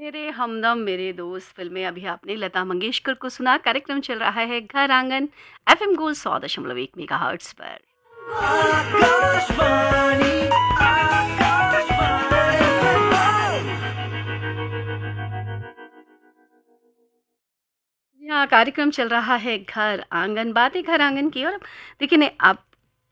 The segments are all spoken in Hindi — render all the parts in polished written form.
मेरे हमदम मेरे दोस्त फिल्में अभी आपने लता मंगेशकर को सुना। कार्यक्रम चल रहा है घर आंगन एफएम गोल्ड 100.1 मेगाहर्ट्ज पर। आकाशवाणी यहाँ कार्यक्रम चल रहा है घर आंगन, बातें घर आंगन की। और देखिए ने आप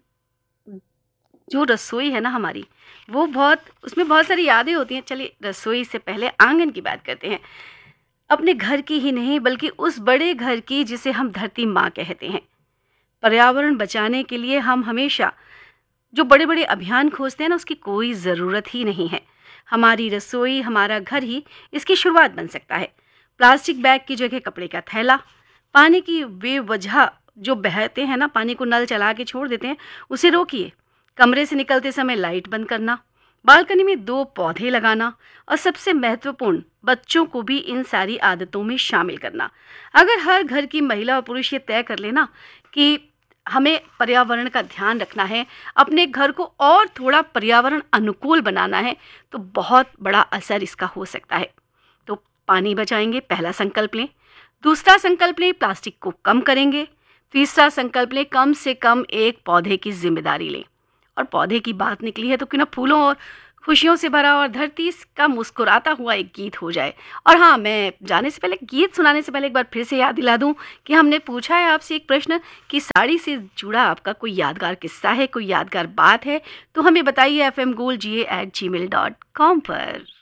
जो रसोई है ना हमारी, वो बहुत उसमें बहुत सारी यादें होती हैं। चलिए रसोई से पहले आंगन की बात करते हैं। अपने घर की ही नहीं बल्कि उस बड़े घर की जिसे हम धरती माँ कहते हैं। पर्यावरण बचाने के लिए हम हमेशा जो बड़े बड़े अभियान खोजते हैं ना, उसकी कोई ज़रूरत ही नहीं है। हमारी रसोई, हमारा घर ही इसकी शुरुआत बन सकता है। प्लास्टिक बैग की जगह कपड़े का थैला, पानी की बेवजह जो बहते हैं ना, पानी को नल चला के छोड़ देते हैं, उसे रोकिए। कमरे से निकलते समय लाइट बंद करना, बालकनी में 2 पौधे लगाना, और सबसे महत्वपूर्ण, बच्चों को भी इन सारी आदतों में शामिल करना। अगर हर घर की महिला और पुरुष ये तय कर लेना कि हमें पर्यावरण का ध्यान रखना है, अपने घर को और थोड़ा पर्यावरण अनुकूल बनाना है, तो बहुत बड़ा असर इसका हो सकता है। तो पानी बचाएंगे, पहला संकल्प लें। दूसरा संकल्प लें, प्लास्टिक को कम करेंगे। तीसरा संकल्प लें, कम से कम 1 पौधे की जिम्मेदारी लें। और पौधे की बात निकली है तो क्यों ना फूलों और खुशियों से भरा और धरती का मुस्कुराता हुआ एक गीत हो जाए। और हाँ, मैं जाने से पहले, गीत सुनाने से पहले एक बार फिर से याद दिला दूं कि हमने पूछा है आपसे एक प्रश्न कि साड़ी से जुड़ा आपका कोई यादगार किस्सा है, कोई यादगार बात है, तो हमें बताइए fmgoldga@gmail.com पर।